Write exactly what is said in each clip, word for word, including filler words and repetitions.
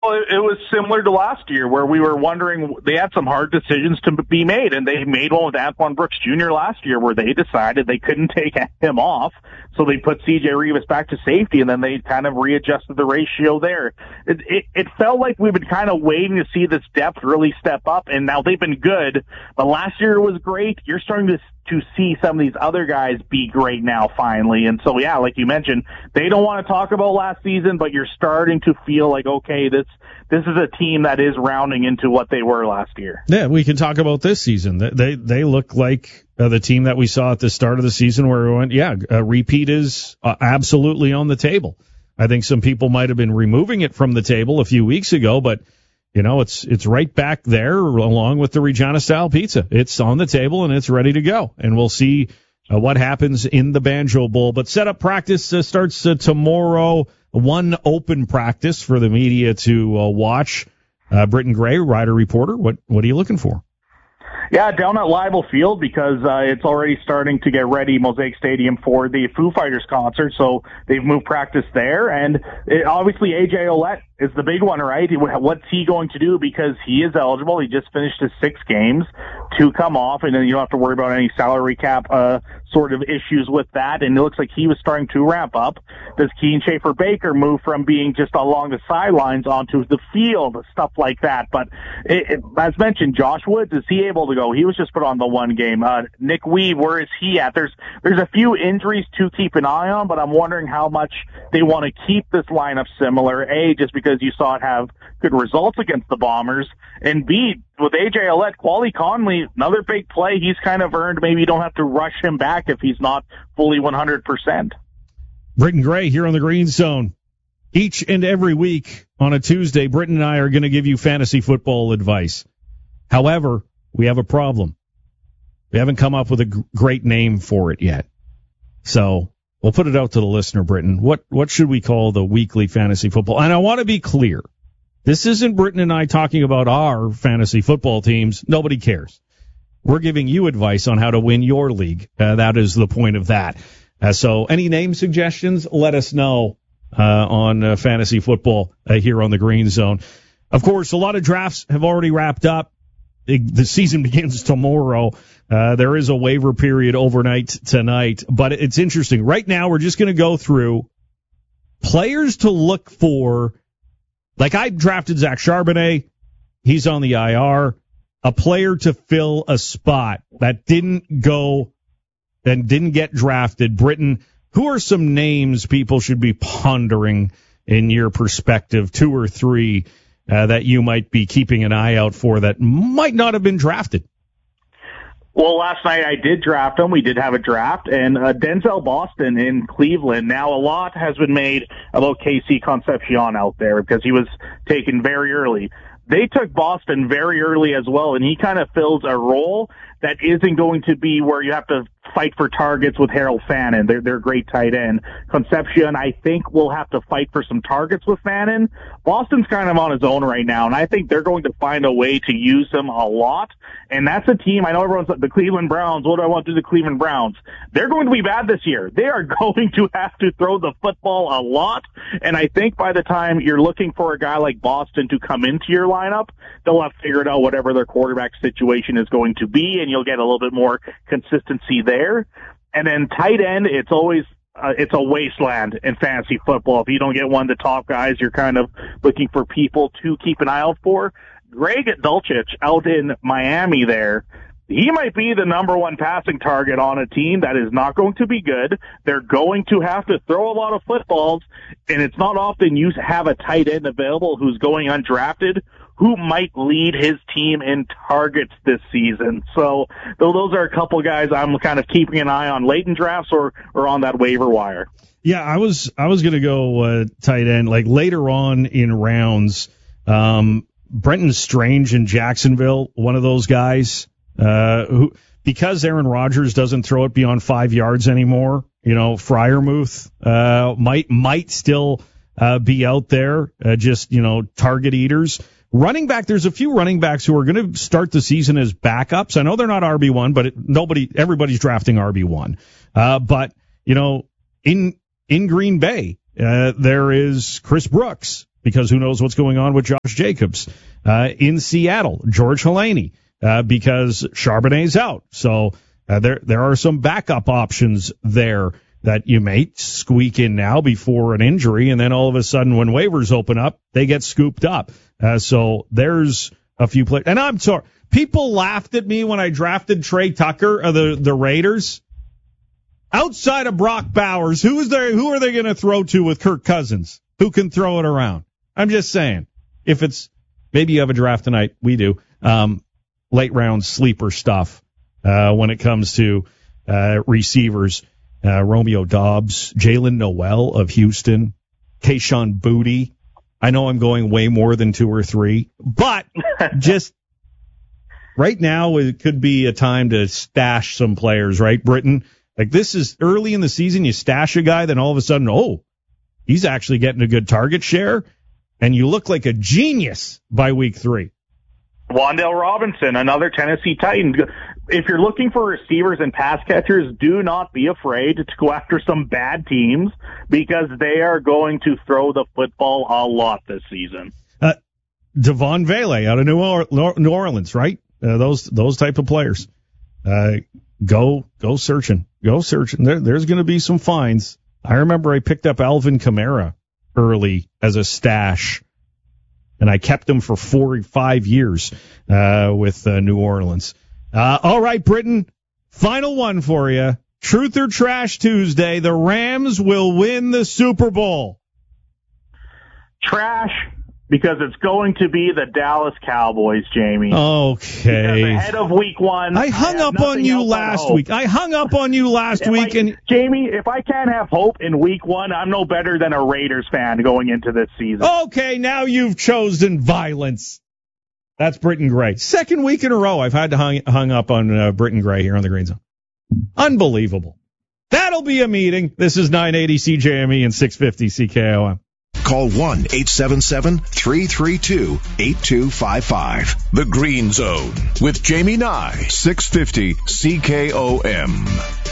Well, it, it was similar to last year where we were wondering, they had some hard decisions to be made, and they made one with Antoine Brooks Junior last year where they decided they couldn't take him off, so they put C J Rivas back to safety, and then they kind of readjusted the ratio there. It, it, it felt like we've been kind of waiting to see this depth really step up, and now they've been good, but last year was great. You're starting to to see some of these other guys be great now finally. And so, yeah, like you mentioned, they don't want to talk about last season, but you're starting to feel like, okay, this this is a team that is rounding into what they were last year. Yeah, we can talk about this season. They they, they look like uh, the team that we saw at the start of the season where we went, yeah, a repeat is uh, absolutely on the table. I think some people might have been removing it from the table a few weeks ago, but you know, it's it's right back there along with the Regina-style pizza. It's on the table and it's ready to go. And we'll see uh, what happens in the Banjo Bowl. But setup practice uh, starts uh, tomorrow. One open practice for the media to uh, watch. Uh, Britton Gray, Rider reporter, what what are you looking for? Yeah, down at Leibel Field because uh, it's already starting to get ready, Mosaic Stadium, for the Foo Fighters concert. So they've moved practice there. And it, obviously A J Ouellette is the big one, right? What's he going to do? Because he is eligible. He just finished his six games to come off, and then you don't have to worry about any salary cap uh, sort of issues with that. And it looks like he was starting to ramp up. Does Keane Schaefer-Baker move from being just along the sidelines onto the field, stuff like that? But it, it, as mentioned, Josh Woods, is he able to go? He was just put on the one game. Uh, Nick Weed, where is he at? There's there's a few injuries to keep an eye on, but I'm wondering how much they want to keep this lineup similar. A, just because you saw it have good results against the Bombers, and B, with A J Ouellette, Quali Conley, another big play. He's kind of earned. Maybe you don't have to rush him back if he's not fully one hundred percent. Britton Gray here on the Green Zone. Each and every week on a Tuesday, Britton and I are going to give you fantasy football advice. However, we have a problem. We haven't come up with a g- great name for it yet. So we'll put it out to the listener, Britton. What what should we call the weekly fantasy football? And I want to be clear. This isn't Britton and I talking about our fantasy football teams. Nobody cares. We're giving you advice on how to win your league. Uh, that is the point of that. Uh, so any name suggestions, let us know uh, on uh, fantasy football uh, here on the Green Zone. Of course, a lot of drafts have already wrapped up. The season begins tomorrow. Uh, there is a waiver period overnight tonight, but it's interesting. Right now, we're just going to go through players to look for. Like I drafted Zach Charbonnet. He's on the I R. A player to fill a spot that didn't go and didn't get drafted. Britton, who are some names people should be pondering in your perspective, two or three, Uh, that you might be keeping an eye out for that might not have been drafted? Well, last night I did draft him. We did have a draft, and uh, Denzel Boston in Cleveland. Now, a lot has been made about K C Concepcion out there because he was taken very early. They took Boston very early as well, and he kind of fills a role that isn't going to be where you have to fight for targets with Harold Fannin. They're, they're a great tight end. Concepcion, I think, will have to fight for some targets with Fannin. Boston's kind of on his own right now, and I think they're going to find a way to use him a lot. And that's a team, I know everyone's like, the Cleveland Browns, what do I want to do to the Cleveland Browns? They're going to be bad this year. They are going to have to throw the football a lot, and I think by the time you're looking for a guy like Boston to come into your lineup, they'll have figured out whatever their quarterback situation is going to be, and you'll get a little bit more consistency there. And then tight end, it's always uh, it's a wasteland in fantasy football. If you don't get one of the top guys, you're kind of looking for people to keep an eye out for. Greg Dulcich out in Miami there, he might be the number one passing target on a team that is not going to be good. They're going to have to throw a lot of footballs, and it's not often you have a tight end available who's going undrafted who might lead his team in targets this season. So those are a couple guys I'm kind of keeping an eye on late in drafts or, or on that waiver wire. Yeah, I was I was going to go uh, tight end. Like later on in rounds, um, Brenton Strange in Jacksonville, one of those guys uh, who, because Aaron Rodgers doesn't throw it beyond five yards anymore, you know, Freiermuth uh, might might still uh, be out there, uh, just, you know, target eaters. Running back, there's a few running backs who are going to start the season as backups. I know they're not R B one, but it, nobody, everybody's drafting R B one. Uh, but, you know, in, in Green Bay, uh, there is Chris Brooks, because who knows what's going on with Josh Jacobs. Uh, in Seattle, George Halani, uh, because Charbonnet's out. So uh, there there are some backup options there that you may squeak in now before an injury, and then all of a sudden when waivers open up, they get scooped up. Uh, so there's a few players. And I'm sorry, people laughed at me when I drafted Trey Tucker of the, the Raiders. Outside of Brock Bowers, who is there? Who are they going to throw to with Kirk Cousins? Who can throw it around? I'm just saying, if it's, maybe you have a draft tonight, we do, um, late round sleeper stuff, uh, when it comes to, uh, receivers. Uh, Romeo Doubs, Jalen Noel of Houston, Kayshon Boutte. I know I'm going way more than two or three, but just right now it could be a time to stash some players, right, Britton? Like this is early in the season, you stash a guy, then all of a sudden, oh, he's actually getting a good target share, and you look like a genius by week three. Wan'Dale Robinson, another Tennessee Titan. If you're looking for receivers and pass catchers, do not be afraid to go after some bad teams because they are going to throw the football a lot this season. Uh, Devon Vele out of New, or- New Orleans, right? Uh, those those type of players. Uh, go go searching, go searching. There, there's going to be some finds. I remember I picked up Alvin Kamara early as a stash. And I kept him for four or five years uh, with uh, New Orleans. Uh, all right, Britton, final one for you. Truth or Trash Tuesday. The Rams will win the Super Bowl. Trash, because it's going to be the Dallas Cowboys, Jamie. Okay. Because ahead of week one. I hung I up on you last week. I hung up on you last if week. I, and Jamie, if I can't have hope in week one, I'm no better than a Raiders fan going into this season. Okay, now you've chosen violence. That's Britton Gray. Second week in a row I've had to hung, hung up on uh, Britton Gray here on the Green Zone. Unbelievable. That'll be a meeting. This is nine eighty C J M E and six fifty C K O M. Call one eight seven seven, three three two, eight two five five. The Green Zone with Jamie Nye, six fifty C K O M.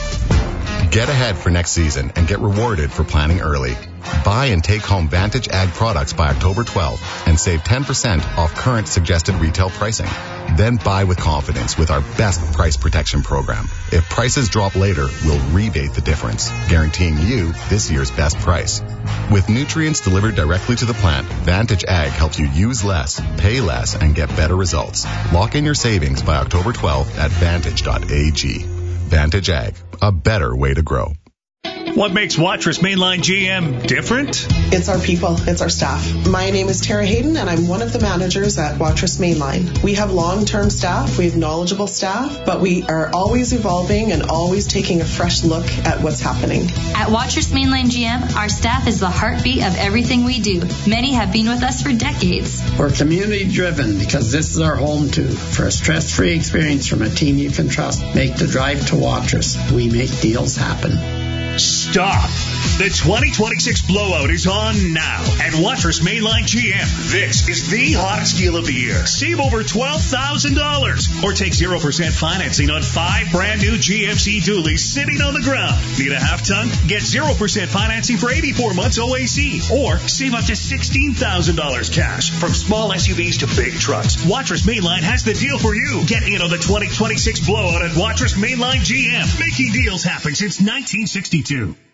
Get ahead for next season and get rewarded for planning early. Buy and take home Vantage Ag products by October twelfth and save ten percent off current suggested retail pricing. Then buy with confidence with our best price protection program. If prices drop later, we'll rebate the difference, guaranteeing you this year's best price. With nutrients delivered directly to the plant, Vantage Ag helps you use less, pay less, and get better results. Lock in your savings by October twelfth at vantage dot a g. Vantage Ag, a better way to grow. What makes Watrous Mainline G M different? It's our people. It's our staff. My name is Tara Hayden, and I'm one of the managers at Watrous Mainline. We have long-term staff. We have knowledgeable staff, but we are always evolving and always taking a fresh look at what's happening. At Watrous Mainline G M, our staff is the heartbeat of everything we do. Many have been with us for decades. We're community-driven because this is our home, too. For a stress-free experience from a team you can trust, make the drive to Watrous. We make deals happen. Stop! The twenty twenty-six blowout is on now at Watrous Mainline G M. This is the hottest deal of the year. Save over twelve thousand dollars or take zero percent financing on five brand new G M C dualies sitting on the ground. Need a half ton? Get zero percent financing for eighty-four months O A C or save up to sixteen thousand dollars cash from small S U Vs to big trucks. Watrous Mainline has the deal for you. Get in on the twenty twenty-six blowout at Watrous Mainline G M. Making deals happen since nineteen sixty-two.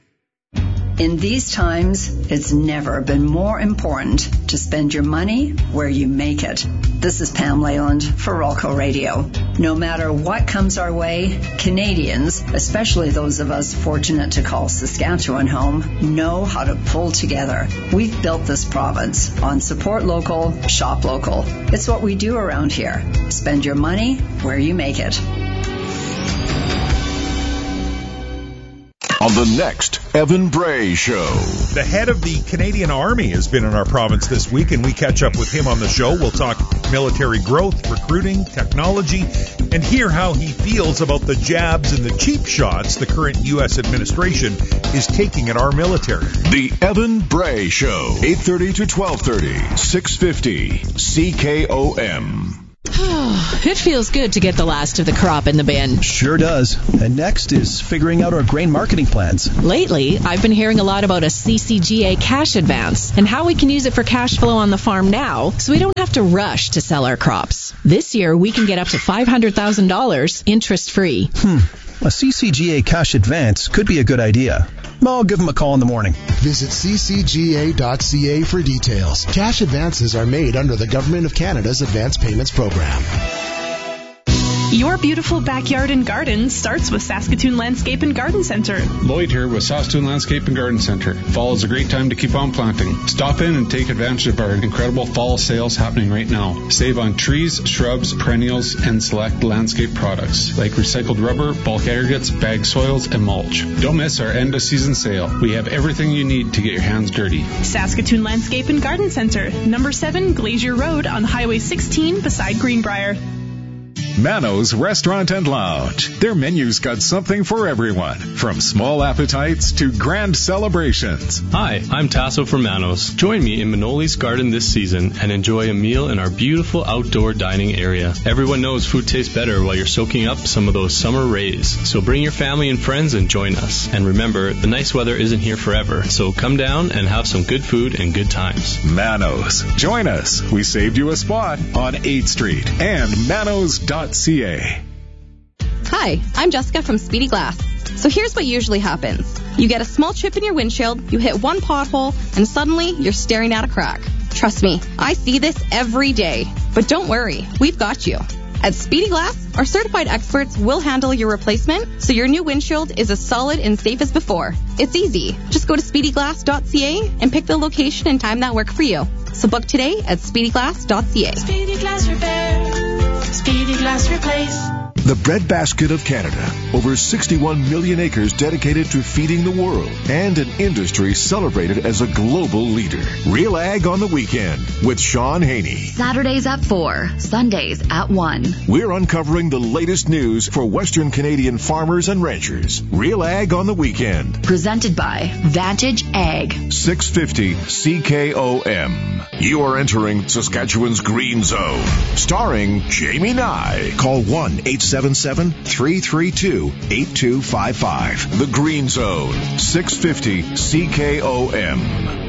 In these times, it's never been more important to spend your money where you make it. This is Pam Leyland for Rolco Radio. No matter what comes our way, Canadians, especially those of us fortunate to call Saskatchewan home, know how to pull together. We've built this province on support local, shop local. It's what we do around here. Spend your money where you make it. On the next Evan Bray Show. The head of the Canadian Army has been in our province this week, and we catch up with him on the show. We'll talk military growth, recruiting, technology, and hear how he feels about the jabs and the cheap shots the current U S administration is taking at our military. The Evan Bray Show, eight thirty to twelve thirty, six fifty, C K O M. It feels good to get the last of the crop in the bin. Sure does. And next is figuring out our grain marketing plans. Lately, I've been hearing a lot about a C C G A cash advance and how we can use it for cash flow on the farm now so we don't have to rush to sell our crops. This year, we can get up to five hundred thousand dollars interest-free. Hmm. A C C G A cash advance could be a good idea. I'll give them a call in the morning. Visit c c g a dot c a for details. Cash advances are made under the Government of Canada's Advance Payments Program. Your beautiful backyard and garden starts with Saskatoon Landscape and Garden Center. Lloyd here with Saskatoon Landscape and Garden Center. Fall is a great time to keep on planting. Stop in and take advantage of our incredible fall sales happening right now. Save on trees, shrubs, perennials, and select landscape products like recycled rubber, bulk aggregates, bag soils, and mulch. Don't miss our end of season sale. We have everything you need to get your hands dirty. Saskatoon Landscape and Garden Center, number seven Glacier Road on Highway sixteen beside Greenbrier. Mano's Restaurant and Lounge. Their menu's got something for everyone, from small appetites to grand celebrations. Hi, I'm Tasso from Mano's. Join me in Manoli's Garden this season and enjoy a meal in our beautiful outdoor dining area. Everyone knows food tastes better while you're soaking up some of those summer rays. So bring your family and friends and join us. And remember, the nice weather isn't here forever, so come down and have some good food and good times. Mano's. Join us. We saved you a spot on eighth Street and manos dot c a. Hi, I'm Jessica from Speedy Glass. So here's what usually happens. You get a small chip in your windshield, you hit one pothole, and suddenly you're staring at a crack. Trust me, I see this every day. But don't worry, we've got you. At Speedy Glass, our certified experts will handle your replacement so your new windshield is as solid and safe as before. It's easy. Just go to speedy glass dot c a and pick the location and time that work for you. So book today at speedy glass dot c a. Speedy Glass Repair. Speedy Glass Replace. The breadbasket of Canada. Over sixty-one million acres dedicated to feeding the world, and an industry celebrated as a global leader. Real Ag on the Weekend with Sean Haney. Saturdays at four, Sundays at one. We're uncovering the latest news for Western Canadian farmers and ranchers. Real Ag on the Weekend. Presented by Vantage Ag. six fifty C K O M. You are entering Saskatchewan's Green Zone. Starring Jamie Nye. Call one eight seven seven, three three two, eight two five five. The Green Zone. six fifty C K O M.